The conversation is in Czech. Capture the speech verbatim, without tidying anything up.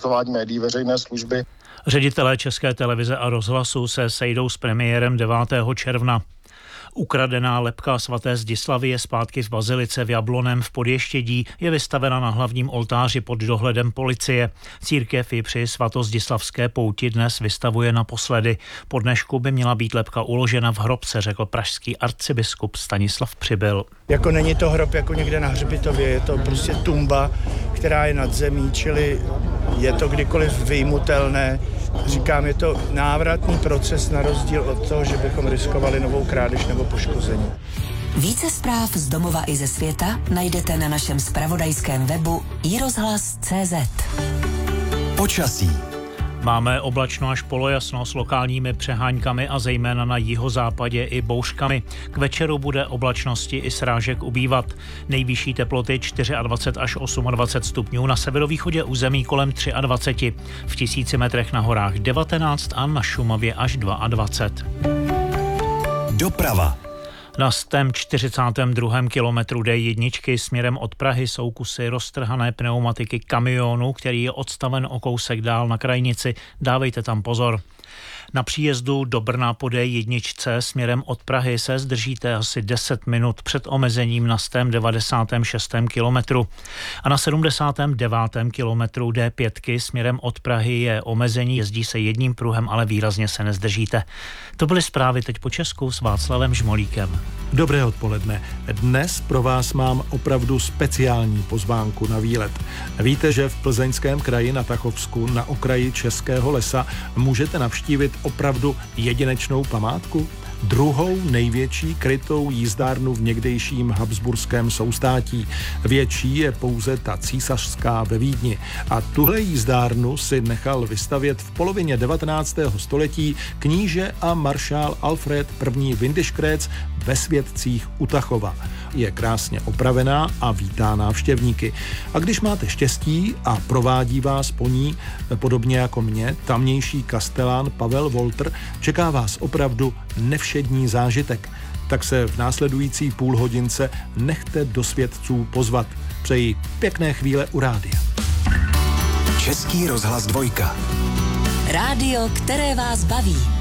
provozování médií veřejné služby. Ředitelé České televize a rozhlasu se sejdou s premiérem devátého června. Ukradená lebka svaté Zdislavy je zpátky v bazilice v Jabloném v Podještědí, je vystavena na hlavním oltáři pod dohledem policie. Církev ji při svatozdislavské pouti dnes vystavuje naposledy. Po dnešku by měla být lebka uložena v hrobce, řekl pražský arcibiskup Stanislav Přibyl. Jako není to hrob jako někde na hřbitově, je to prostě tumba, která je nad zemí, čili je to kdykoliv vyjmutelné. Říkám, je to návratný proces na rozdíl od toho, že bychom riskovali novou krádež nebo poškození. Více zpráv z domova i ze světa najdete na našem zpravodajském webu i rozhlas tečka cé zet. Počasí. Máme oblačno až polojasno s lokálními přeháňkami a zejména na jihozápadě i bouřkami. K večeru bude oblačnosti i srážek ubývat. Nejvyšší teploty dvacet čtyři až dvacet osm stupňů, na severovýchodě území kolem dvacet tři, v tisíci metrech na horách devatenáct a na Šumavě až dvacet dva. Doprava. Na stém čtyřicátém druhém kilometru dé jedna směrem od Prahy jsou kusy roztrhané pneumatiky kamionu, který je odstaven o kousek dál na krajnici. Dávejte tam pozor. Na příjezdu do Brna po dé jedna směrem od Prahy se zdržíte asi deset minut před omezením na stém devadesátém šestém kilometru. A na sedmdesátém devátém kilometru dé pět směrem od Prahy je omezení, jezdí se jedním pruhem, ale výrazně se nezdržíte. To byly zprávy teď po Česku s Václavem Žmolíkem. Dobré odpoledne. Dnes pro vás mám opravdu speciální pozvánku na výlet. Víte, že v Plzeňském kraji na Tachovsku na okraji Českého lesa můžete navštívit opravdu jedinečnou památku? Druhou největší krytou jízdárnu v někdejším habsburském soustátí. Větší je pouze ta císařská ve Vídni. A tuhle jízdárnu si nechal vystavět v polovině devatenáctého století kníže a maršál Alfred I. Windischgrätz ve Světcích u Tachova. Je krásně opravená a vítá návštěvníky. A když máte štěstí a provádí vás po ní, podobně jako mě, tamnější kastelán Pavel Wolter, čeká vás opravdu nevšední zážitek. Tak se v následující půl hodince nechte do Světců pozvat. Přeji pěkné chvíle u rádia. Český rozhlas dvojka. Rádio, které vás baví.